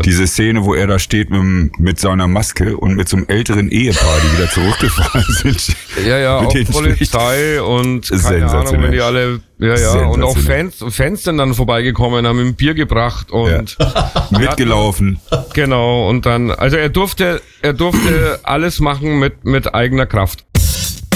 Diese Szene, wo er da steht mit seiner Maske und mit so einem älteren Ehepaar, die wieder zurückgefahren sind. Ja, auch Polizei und keine Ahnung, wenn die alle, und auch Fans sind dann vorbeigekommen, haben ihm Bier gebracht und mitgelaufen. Genau, und dann, also er durfte alles machen mit eigener Kraft.